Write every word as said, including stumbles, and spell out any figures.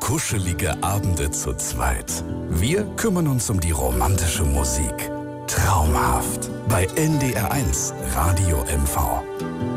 Kuschelige Abende zu zweit. Wir kümmern uns um die romantische Musik. Traumhaft. Bei N D R eins Radio M V.